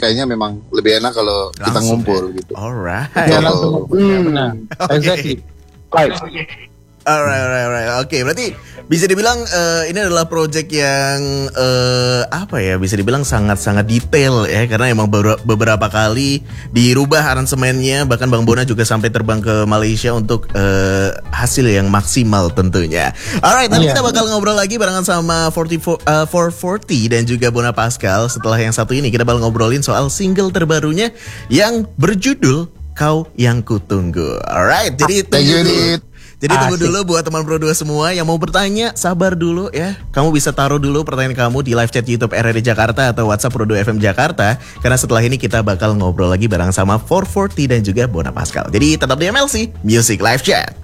kayaknya memang lebih enak kalau kita ngumpul gitu. Alright. Ya, langsung benar. Exactly. Right. Alright. Oke, berarti bisa dibilang ini adalah project yang bisa dibilang sangat-sangat detail ya, karena emang beberapa kali dirubah aransemennya, bahkan Bang Bona juga sampai terbang ke Malaysia untuk hasil yang maksimal tentunya. Alright, nanti kita bakal ngobrol lagi barengan sama 440 dan juga Bona Pascal. Setelah yang satu ini kita bakal ngobrolin soal single terbarunya yang berjudul Kau Yang Kutunggu. Alright, jadi tunggu dulu buat teman Pro 2 semua yang mau bertanya, sabar dulu ya. Kamu bisa taruh dulu pertanyaan kamu di live chat YouTube RRI Jakarta atau WhatsApp Pro 2 FM Jakarta. Karena setelah ini kita bakal ngobrol lagi bareng sama 440 dan juga Bona Pascal. Jadi tetap di MLC Music Live Chat.